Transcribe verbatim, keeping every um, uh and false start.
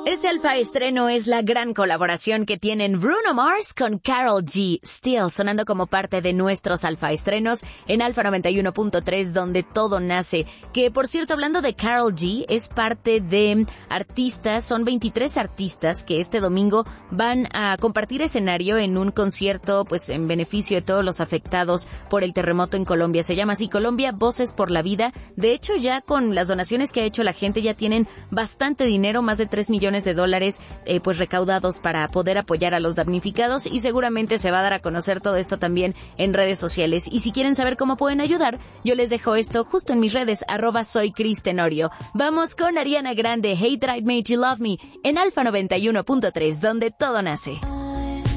Ese Alfa estreno es la gran colaboración que tienen Bruno Mars con Karol G. Still, sonando como parte de nuestros Alfa estrenos en Alfa noventa y uno punto tres, donde todo nace. Que, por cierto, hablando de Karol G, es parte de artistas, son veintitrés artistas que este domingo van a compartir escenario en un concierto, pues, en beneficio de todos los afectados por el terremoto en Colombia. Se llama así Colombia, Voces por la Vida. De hecho, ya con las donaciones que ha hecho la gente, ya tienen bastante dinero, más de tres millones de dólares eh, pues recaudados para poder apoyar a los damnificados, y seguramente se va a dar a conocer todo esto también en redes sociales. Y si quieren saber cómo pueden ayudar, yo les dejo esto justo en mis redes, arroba soy Cris Tenorio. Vamos con Ariana Grande, Hate That I Made You Love Me, en Alfa noventa y uno punto tres, donde todo nace.